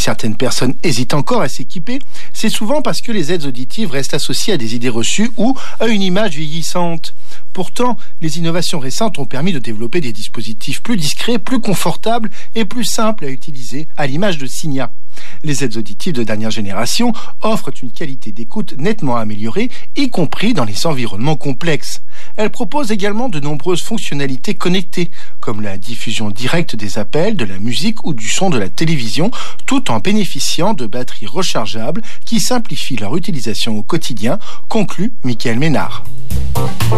certaines personnes hésitent encore à s'équiper, c'est souvent parce que les aides auditives restent associées à des idées reçues ou à une image vieillissante. Pourtant, les innovations récentes ont permis de développer des dispositifs plus discrets, plus confortables et plus simples à utiliser, à l'image de Signia. Les aides auditives de dernière génération offrent une qualité d'écoute nettement améliorée, y compris dans les environnements complexes. Elles proposent également de nombreuses fonctionnalités connectées, comme la diffusion directe des appels, de la musique ou du son de la télévision, tout en bénéficiant de batteries rechargeables qui simplifient leur utilisation au quotidien, conclut Michael Ménard.